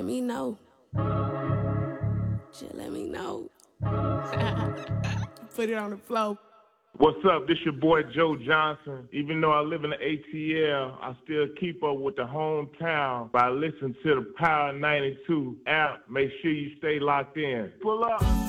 let me know. Just let me know. Put it on the floor. What's up? This your boy Joe Johnson. Even though I live in the ATL, I still keep up with the hometown by listening to the Power 92 app. Make sure you stay locked in. Pull up.